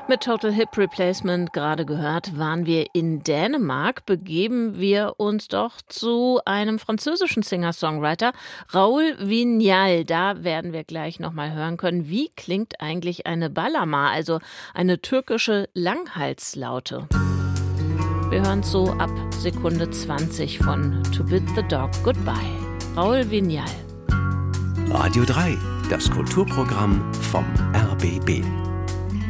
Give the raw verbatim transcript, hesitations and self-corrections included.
Mit Total Hip Replacement, gerade gehört, waren wir in Dänemark. Begeben wir uns doch zu einem französischen Singer-Songwriter, Raoul Vignal. Da werden wir gleich nochmal hören können, wie klingt eigentlich eine Bağlama, also eine türkische Langhalslaute. Wir hören so ab Sekunde zwanzig von To Bid the Dog Goodbye. Raoul Vignal. Radio drei, das Kulturprogramm vom R B B.